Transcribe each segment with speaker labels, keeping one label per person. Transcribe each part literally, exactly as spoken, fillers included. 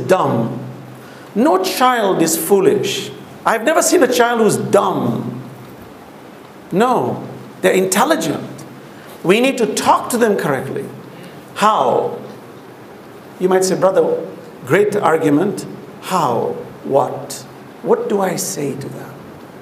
Speaker 1: dumb. No child is foolish. I've never seen a child who's dumb. No, they're intelligent. We need to talk to them correctly. How? You might say, brother, great argument. How? What? What do I say to them?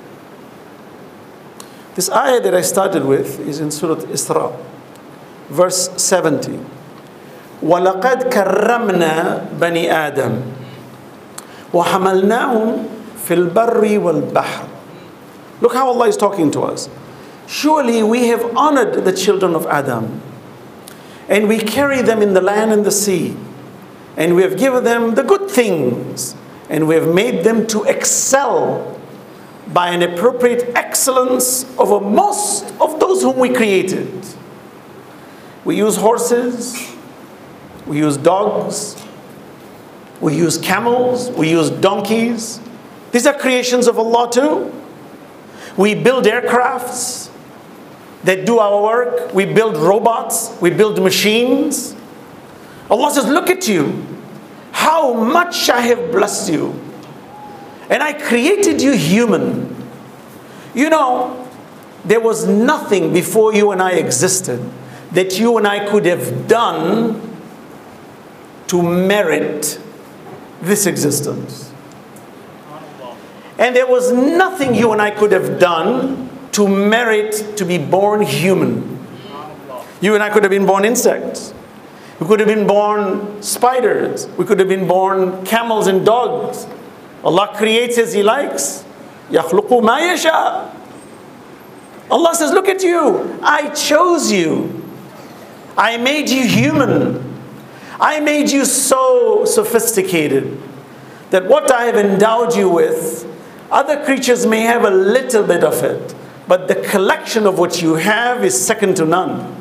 Speaker 1: This ayah that I started with is in Surah Isra, verse seventy. وَلَقَدْ كَرَّمْنَا بَنِي آدَمَ وَحَمَلْنَاهُمْ فِي الْبَرِّ وَالْبَحْرِ. Look how Allah is talking to us. Surely we have honored the children of Adam, and we carry them in the land and the sea, and we have given them the good things, and we have made them to excel by an appropriate excellence over most of those whom we created. We use horses, we use dogs, we use camels, we use donkeys. These are creations of Allah too. We build aircrafts that do our work. We build robots, we build machines. Allah says, look at you, how much I have blessed you. And I created you human. You know, there was nothing before you and I existed that you and I could have done to merit this existence. And there was nothing you and I could have done to merit to be born human. You and I could have been born insects. We could have been born spiders. We could have been born camels and dogs. Allah creates as He likes. يَخْلُقُ مَا يَشَاءُ. Allah says, look at you. I chose you. I made you human. I made you so sophisticated that what I have endowed you with, other creatures may have a little bit of it, but the collection of what you have is second to none.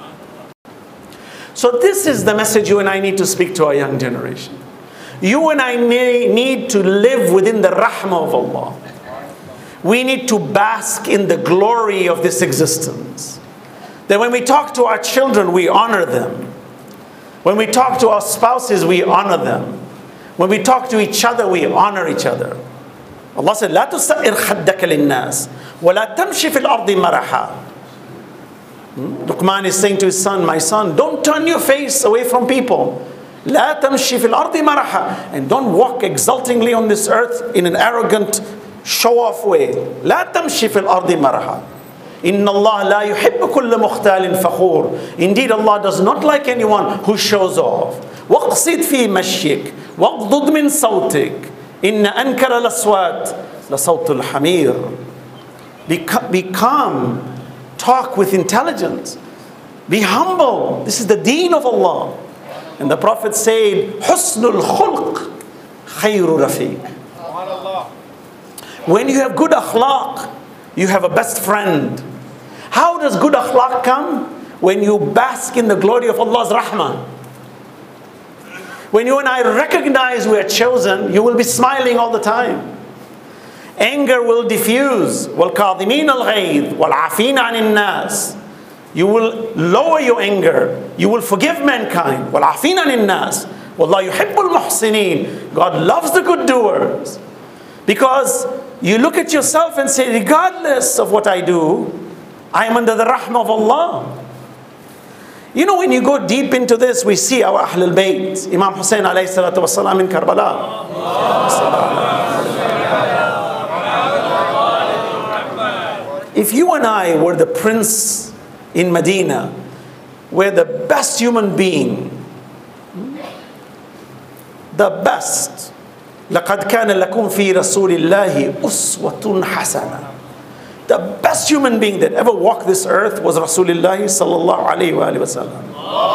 Speaker 1: So this is the message you and I need to speak to our young generation. You and I need to live within the rahmah of Allah. We need to bask in the glory of this existence. That when we talk to our children, we honor them. When we talk to our spouses, we honor them. When we talk to each other, we honor each other. Allah said, لا تسئر خدك للناس ولا تمشي في الأرض مرحا. Luqman is saying to his son, my son, don't turn your face away from people. لا تمشي في الأرض مرحا. And don't walk exultingly on this earth in an arrogant, show-off way. لا تمشي في الأرض مرحا. إن الله لا يحب كل مختال فخور. Indeed, Allah does not like anyone who shows off. واقصد في مشيك واغضض من صوتك إن أنكر الأصوات لصوت الحمير. Be, be calm. Talk with intelligence. Be humble. This is the deen of Allah. And the Prophet said, حُسْنُ الْخُلْقِ خَيْرُ رَفِيقٍ. When you have good akhlaq, you have a best friend. How does good akhlaq come? When you bask in the glory of Allah's rahmah. When you and I recognize we are chosen, you will be smiling all the time. Anger will diffuse. وَالْكَاظِمِينَ الْغَيْظِ وَالْعَافِينَ عَنِ النَّاسِ. You will lower your anger. You will forgive mankind. وَالْعَافِينَ عَنِ النَّاسِ وَاللَّهُ يُحِبُّ الْمُحْسِنِينَ. God loves the good doers. Because you look at yourself and say, regardless of what I do, I am under the rahmah of Allah. You know, when you go deep into this, we see our Ahlul Bayt. Imam Hussein alayhi salatu wasalam in Karbala. If you and I were the prince in Medina, we're the best human being, the best. لَقَدْ كَانَ لَكُمْ فِي رَسُولِ اللَّهِ أُسْوَةٌ حَسَنَةٌ. The best human being that ever walked this earth was Rasulullah sallallahu alayhi wa sallam.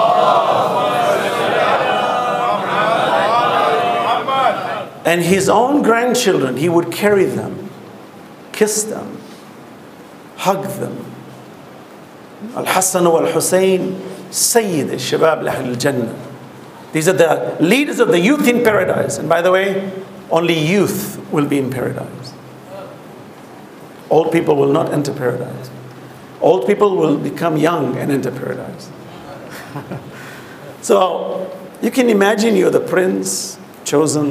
Speaker 1: And his own grandchildren, he would carry them, kiss them, hug them. Al-Hassan wal-Hussein, Sayyid al-Shabab Ahl al-Jannah. These are the leaders of the youth in paradise. And by the way, only youth will be in paradise. Old people will not enter paradise. Old people will become young and enter paradise. So, you can imagine you're the prince, chosen